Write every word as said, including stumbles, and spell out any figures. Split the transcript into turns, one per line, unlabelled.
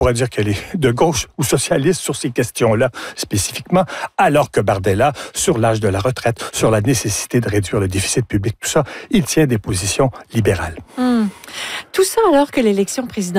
pourrait dire qu'elle est de gauche ou socialiste sur ces questions-là spécifiquement, alors que Bardella, sur l'âge de la retraite, sur la nécessité de réduire le déficit public, tout ça, il tient des positions libérales.
Hum. Tout ça alors que l'élection présidentielle